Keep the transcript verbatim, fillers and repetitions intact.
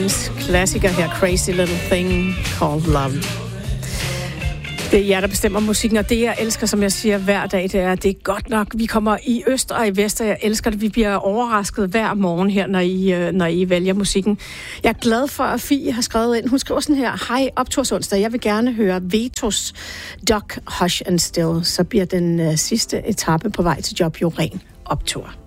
James klassiker her, Crazy Little Thing Called Love. Det er jer, der bestemmer musikken, og det, jeg elsker, som jeg siger hver dag, det er, det er godt nok. Vi kommer i øst og i vest, og jeg elsker det. Vi bliver overrasket hver morgen her, når I, når I vælger musikken. Jeg er glad for, at Fie har skrevet ind. Hun skriver sådan her: hej, optursonsdag. Jeg vil gerne høre Vetos Duck Hush and Still. Så bliver den uh, sidste etape på vej til job jo ren optur.